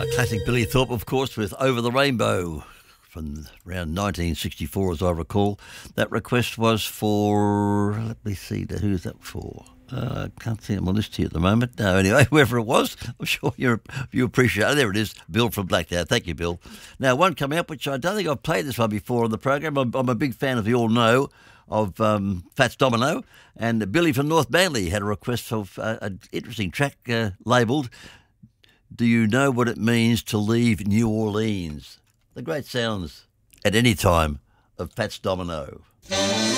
Classic Billy Thorpe, of course, with Over the Rainbow from around 1964, as I recall. That request was for, let me see, who's that for? I can't see it on my list here at the moment. No, anyway, whoever it was, I'm sure you appreciate it. There it is, Bill from Blacktown. Thank you, Bill. Now, one coming up, which I don't think I've played this one before on the program. I'm a big fan, as you all know, of Fats Domino. And Billy from North Manly had a request of an interesting track labelled Do You Know What It Means to Leave New Orleans? The great sounds at any time of Fats Domino.